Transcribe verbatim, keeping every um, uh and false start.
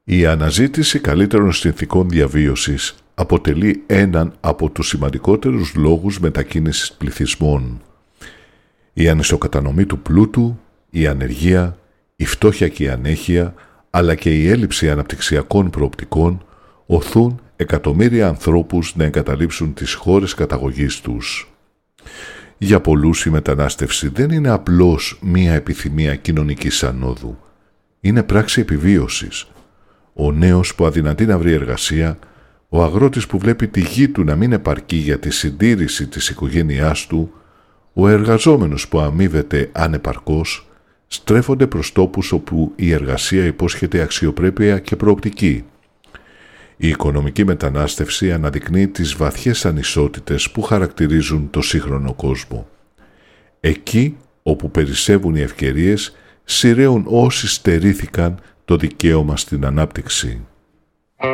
Η αναζήτηση καλύτερων συνθηκών διαβίωσης αποτελεί έναν από τους σημαντικότερους λόγους μετακίνησης πληθυσμών. Η ανισοκατανομή του πλούτου, η ανεργία, η φτώχεια και η ανέχεια, αλλά και η έλλειψη αναπτυξιακών προοπτικών οθούν εκατομμύρια ανθρώπους να εγκαταλείψουν τις χώρες καταγωγής τους. Για πολλούς η μετανάστευση δεν είναι απλώς μία επιθυμία κοινωνικής ανόδου. Είναι πράξη επιβίωσης. Ο νέος που αδυνατεί να βρει εργασία, ο αγρότης που βλέπει τη γη του να μην επαρκεί για τη συντήρηση της οικογένειάς του, ο εργαζόμενος που αμείβεται ανεπαρκώς, στρέφονται προς τόπους όπου η εργασία υπόσχεται αξιοπρέπεια και προοπτική. Η οικονομική μετανάστευση αναδεικνύει τις βαθιές ανισότητες που χαρακτηρίζουν το σύγχρονο κόσμο. Εκεί όπου περισσεύουν οι ευκαιρίες, σειραίουν όσοι στερήθηκαν το δικαίωμα στην ανάπτυξη.